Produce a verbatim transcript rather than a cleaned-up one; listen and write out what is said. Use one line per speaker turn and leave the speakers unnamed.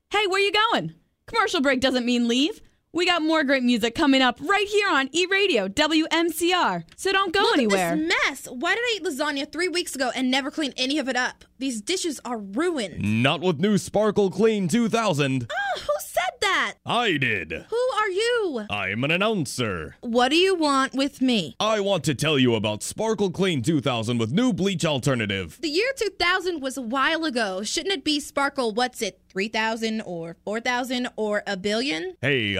Hey, where you going? Commercial break doesn't mean leave. We got more great music coming up right here on E-Radio, W M C R. So don't go
Look
anywhere.
Look at this mess. Why did I eat lasagna three weeks ago and never clean any of it up? These dishes are ruined.
Not with new Sparkle Clean two thousand.
Oh, who said that?
I did.
Who are you?
I'm an announcer.
What do you want with me?
I want to tell you about Sparkle Clean two thousand with new bleach alternative.
The year two thousand was a while ago. Shouldn't it be Sparkle, what's it, three thousand or four thousand or a billion?
Hey,